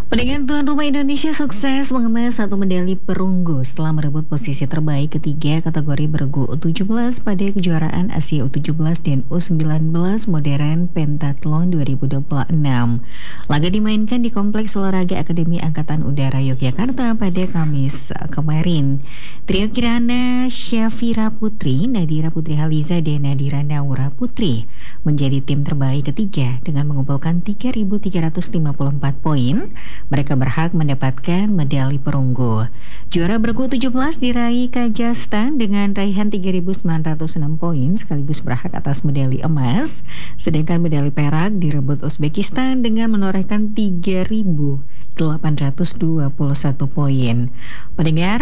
Pendengar tuan rumah Indonesia sukses mengemas satu medali perunggu setelah merebut posisi terbaik ketiga kategori bergu U17 pada kejuaraan Asia U17 dan U19 modern pentathlon 2026. Laga dimainkan di Kompleks Olahraga Akademi Angkatan Udara Yogyakarta pada Kamis kemarin. Trio Kirana Syafira Putri, Nadira Putri Haliza, dan Nadira Naura Putri menjadi tim terbaik ketiga dengan mengumpulkan 3.354 poin. Mereka berhak mendapatkan medali perunggu. Juara bergu 17 diraih Kazakhstan dengan raihan 3.906 poin sekaligus berhak atas medali emas. Sedangkan medali perak direbut Uzbekistan dengan menorehkan 3.821 poin. Pendengar,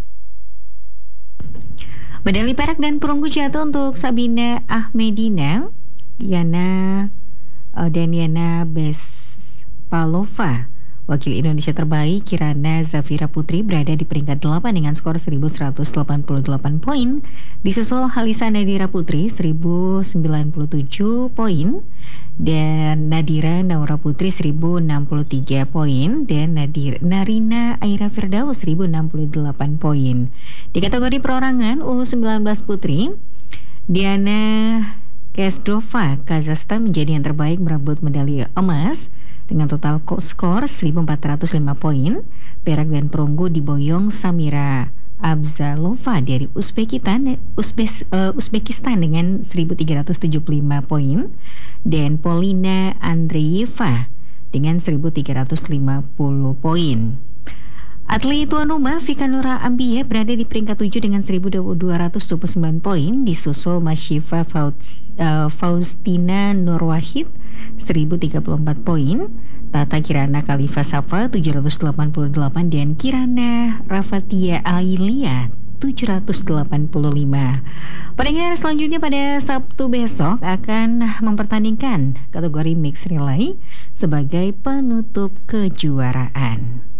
medali perak dan perunggu jatuh untuk Sabina Ahmedina, dan Yana Bespalova. Wakil Indonesia terbaik Kirana Zafira Putri berada di peringkat 8 dengan skor 1.188 poin. Disusul Halisa Nadira Putri 1.097 poin dan Nadira Naura Putri 1.063 poin dan Narina Aira Firdaus 1.068 poin. Di kategori perorangan U19 Putri, Diana Kesdrova Kazakhstan menjadi yang terbaik merebut medali emas dengan total skor 1.405 poin. Perak dan perunggu diboyong Samira Abzalova dari Uzbekistan dengan 1.375 poin dan Polina Andreeva dengan 1.350 poin. Atlet tuan rumah Vika Nura Ambie berada di peringkat 7 dengan 1.229 poin, disusul Masyifa Faustina Nurwahid 1.034 poin, Tata Kirana Khalifa Safa 788 dan Kirana Rafatia Ailia 785. Pendengar, selanjutnya pada Sabtu besok akan mempertandingkan kategori mixed relay sebagai penutup kejuaraan.